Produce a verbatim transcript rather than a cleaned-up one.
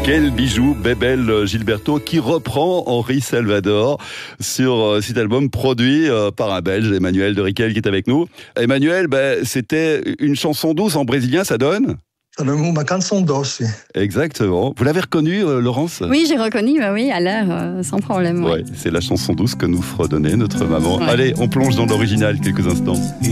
Quel bijou, Bebel Gilberto, qui reprend Henri Salvador sur cet album produit par un Belge, Emmanuel de Riquel, qui est avec nous. Emmanuel, ben, c'était une chanson douce en brésilien, ça donne ? Uma canção doce. Exactement. Vous l'avez reconnu, euh, Laurence ? Oui, j'ai reconnu, bah oui, à l'air, euh, sans problème. Ouais, c'est la chanson douce que nous fredonnait notre maman. Ouais. Allez, on plonge dans l'original quelques instants.